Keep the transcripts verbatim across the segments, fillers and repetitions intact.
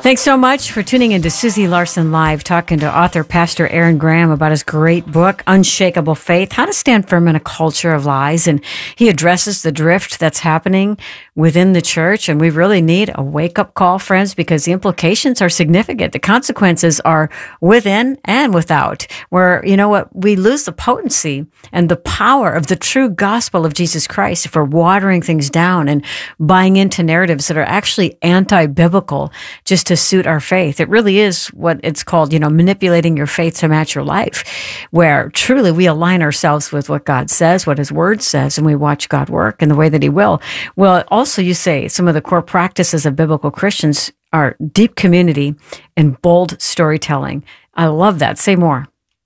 Thanks so much for tuning into Susie Larson Live, talking to author Pastor Aaron Graham about his great book, Unshakable Faith, How to Stand Firm in a Culture of Lies. And he addresses the drift that's happening within the church. And we really need a wake-up call, friends, because the implications are significant. The consequences are within and without, where, you know what, we lose the potency and the power of the true gospel of Jesus Christ if we're watering things down and buying into narratives that are actually anti-biblical just to suit our faith. It really is what it's called, you know, manipulating your faith to match your life, where truly we align ourselves with what God says, what his word says, and we watch God work in the way that he will. Well, also you say some of the core practices of biblical Christians are deep community and bold storytelling. I love that. Say more.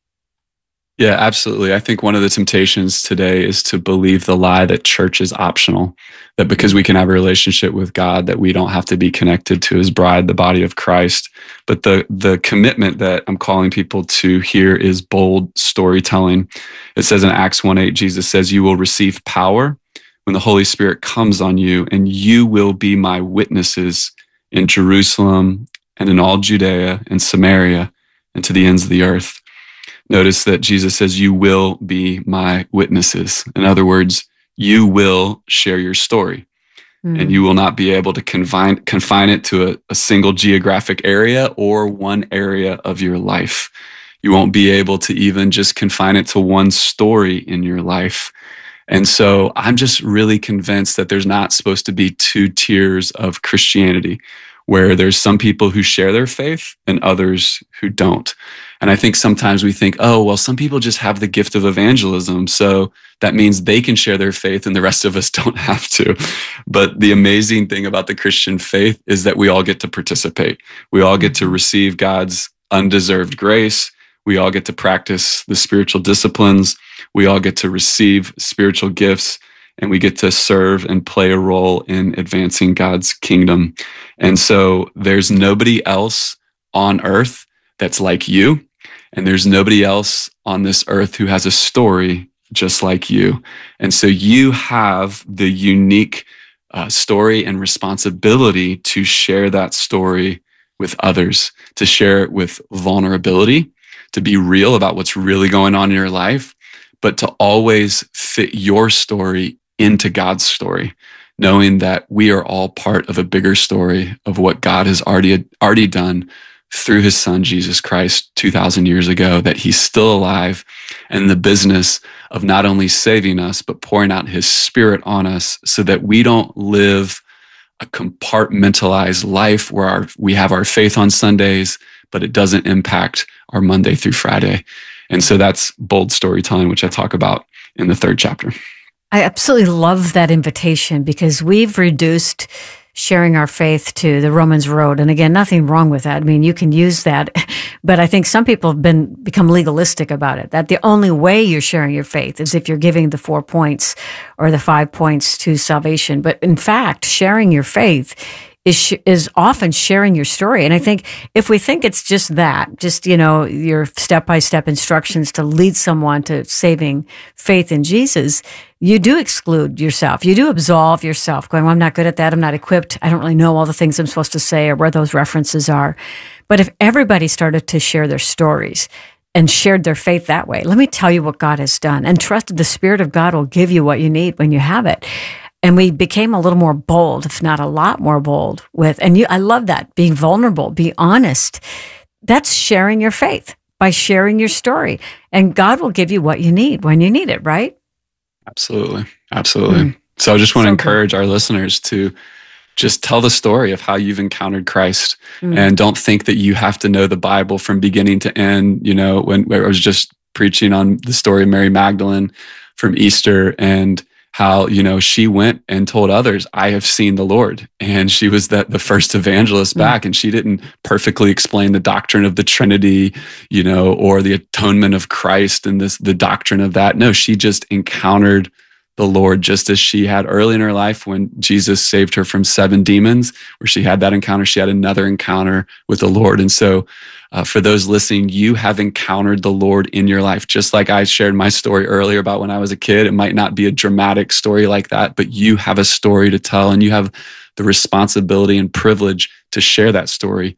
Yeah, absolutely. I think one of the temptations today is to believe the lie that church is optional, that because we can have a relationship with God, that we don't have to be connected to his bride, the body of Christ. But the the commitment that I'm calling people to here is bold storytelling. It says in Acts one eight, Jesus says, "You will receive power when the Holy Spirit comes on you, and you will be my witnesses in Jerusalem and in all Judea and Samaria and to the ends of the earth." Notice that Jesus says, you will be my witnesses. In other words, you will share your story. Mm. And you will not be able to confine, confine it to a, a single geographic area or one area of your life. You won't be able to even just confine it to one story in your life. And so I'm just really convinced that there's not supposed to be two tiers of Christianity, where there's some people who share their faith and others who don't. And I think sometimes we think, oh, well, some people just have the gift of evangelism, so that means they can share their faith and the rest of us don't have to. But the amazing thing about the Christian faith is that we all get to participate. We all get to receive God's undeserved grace. We all get to practice the spiritual disciplines. We all get to receive spiritual gifts, and we get to serve and play a role in advancing God's kingdom. And so there's nobody else on earth that's like you, and there's nobody else on this earth who has a story just like you. And so you have the unique uh, story and responsibility to share that story with others, to share it with vulnerability, to be real about what's really going on in your life, but to always fit your story into God's story, knowing that we are all part of a bigger story of what God has already, already done through his son, Jesus Christ, two thousand years ago, that he's still alive and in the business of not only saving us, but pouring out his spirit on us so that we don't live a compartmentalized life where our, we have our faith on Sundays, but it doesn't impact our Monday through Friday. And so that's bold storytelling, which I talk about in the third chapter. I absolutely love that invitation, because we've reduced sharing our faith to the Romans road. And again, nothing wrong with that. I mean, you can use that, but I think some people have been become legalistic about it, that the only way you're sharing your faith is if you're giving the four points or the five points to salvation. But in fact, sharing your faith is sh- is often sharing your story. And I think if we think it's just that, just, you know, your step-by-step instructions to lead someone to saving faith in Jesus, you do exclude yourself. You do absolve yourself, going, well, I'm not good at that. I'm not equipped. I don't really know all the things I'm supposed to say or where those references are. But if everybody started to share their stories and shared their faith that way, let me tell you what God has done, and trust the Spirit of God will give you what you need when you have it. And we became a little more bold, if not a lot more bold with, and you, I love that, being vulnerable, be honest. That's sharing your faith by sharing your story. And God will give you what you need when you need it, right? Absolutely. Absolutely. Mm. So I just want so to encourage good. our listeners to just tell the story of how you've encountered Christ, mm. and don't think that you have to know the Bible from beginning to end. You know, when, when I was just preaching on the story of Mary Magdalene from Easter, and how, you know, she went and told others, I have seen the Lord. And she was the, the first evangelist back, mm. and she didn't perfectly explain the doctrine of the Trinity, you know, or the atonement of Christ and this the doctrine of that. No, she just encountered the Lord, just as she had early in her life when Jesus saved her from seven demons, where she had that encounter. She had another encounter with the Lord. And so uh, for those listening, you have encountered the Lord in your life. Just like I shared my story earlier about when I was a kid, it might not be a dramatic story like that, but you have a story to tell, and you have the responsibility and privilege to share that story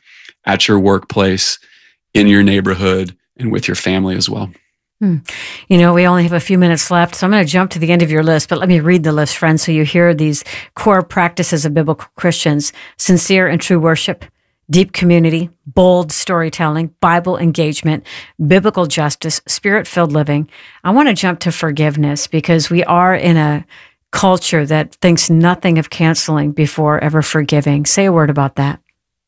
at your workplace, in your neighborhood, and with your family as well. Hmm. You know, we only have a few minutes left, so I'm going to jump to the end of your list, but let me read the list, friends, so you hear these core practices of biblical Christians: sincere and true worship, deep community, bold storytelling, Bible engagement, biblical justice, spirit-filled living. I want to jump to forgiveness, because we are in a culture that thinks nothing of canceling before ever forgiving. Say a word about that.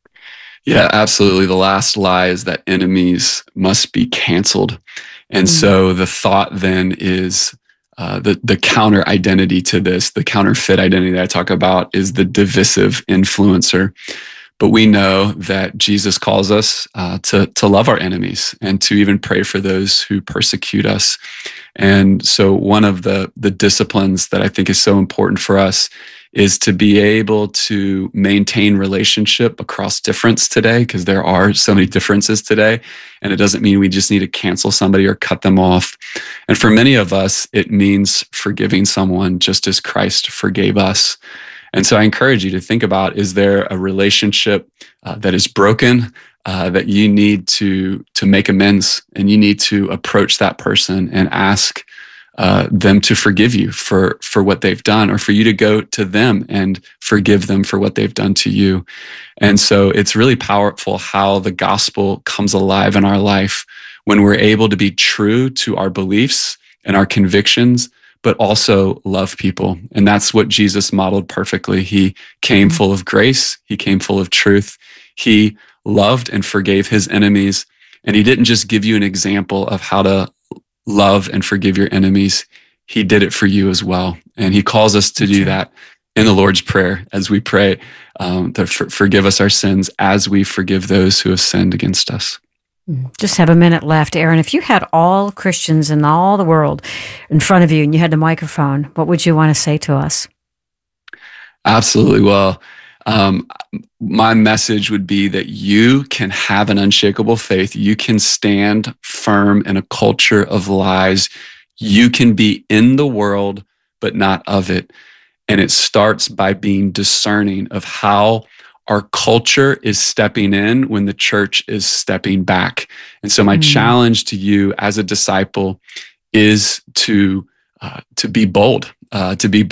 Yeah, absolutely. The last lie is that enemies must be canceled. And Mm. so the thought then is uh, the, the counter identity to this, the counterfeit identity that I talk about, is the divisive influencer. But we know that Jesus calls us uh, to, to love our enemies and to even pray for those who persecute us. And so one of the, the disciplines that I think is so important for us is to be able to maintain relationship across difference today, because there are so many differences today. And it doesn't mean we just need to cancel somebody or cut them off. And for many of us, it means forgiving someone just as Christ forgave us. And so I encourage you to think about, is there a relationship uh, that is broken, uh, that you need to, to make amends, and you need to approach that person and ask uh, them to forgive you for, for what they've done, or for you to go to them and forgive them for what they've done to you. And so it's really powerful how the gospel comes alive in our life when we're able to be true to our beliefs and our convictions, but also love people. And that's what Jesus modeled perfectly. He came full of grace. He came full of truth. He loved and forgave his enemies. And he didn't just give you an example of how to love and forgive your enemies. He did it for you as well. And he calls us to do that in the Lord's Prayer as we pray um, to for, forgive us our sins as we forgive those who have sinned against us. Just have a minute left. Aaron, if you had all Christians in all the world in front of you and you had the microphone, what would you want to say to us? Absolutely. Well, um, my message would be that you can have an unshakable faith. You can stand firm in a culture of lies. You can be in the world, but not of it. And it starts by being discerning of how our culture is stepping in when the church is stepping back. And so my mm. challenge to you as a disciple is to uh, to be bold, uh, to be